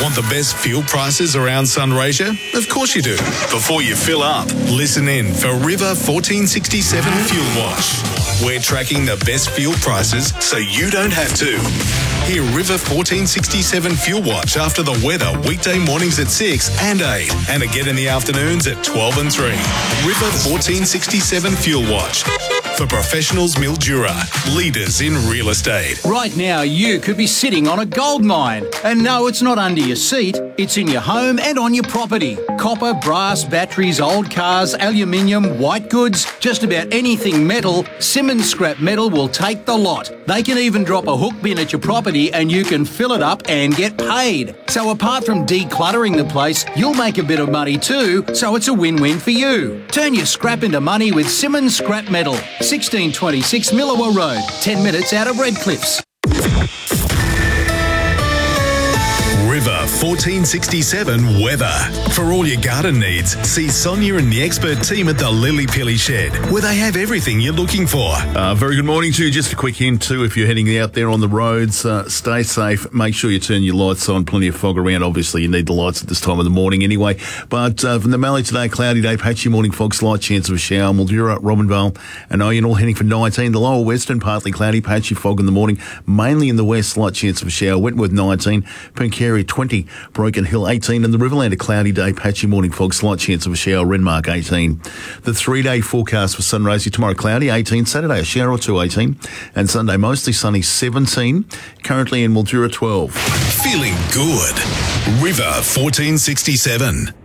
Want the best fuel prices around Sunraysia? Of course you do. Before you fill up, listen in for River 1467 Fuel Watch. We're tracking the best fuel prices so you don't have to. Hear River 1467 Fuel Watch after the weather weekday mornings at 6 and 8 and again in the afternoons at 12 and 3. River 1467 Fuel Watch. For professionals, Mildura, leaders in real estate. Right now, you could be sitting on a gold mine. And no, it's not under your seat. It's in your home and on your property. Copper, brass, batteries, old cars, aluminium, white goods, just about anything metal, Simmons Scrap Metal will take the lot. They can even drop a hook bin at your property and you can fill it up and get paid. So apart from decluttering the place, you'll make a bit of money too, so it's a win-win for you. Turn your scrap into money with Simmons Scrap Metal. 1626 Millawa Road, 10 minutes out of Redcliffs. River 1467 weather. For all your garden needs, see Sonia and the expert team at the Lily Pilly Shed, where they have everything you're looking for. Very good morning to you. Just a quick hint too, if you're heading out there on the roads, stay safe. Make sure you turn your lights on. Plenty of fog around. Obviously, you need the lights at this time of the morning anyway. But from the Mallee today, cloudy day, patchy morning fog, slight chance of a shower. Mildura, Robinvale and Oyen all heading for 19. The lower western, partly cloudy, patchy fog in the morning. Mainly in the west, slight chance of a shower. Wentworth 19, Pencarry 20, Broken Hill 18, and the Riverland a cloudy day, patchy morning fog, slight chance of a shower. Renmark 18. The 3-day forecast for Sunraysia tomorrow, cloudy 18, Saturday a shower or two 18, and Sunday mostly sunny 17. Currently in Mildura 12. Feeling good. River 1467.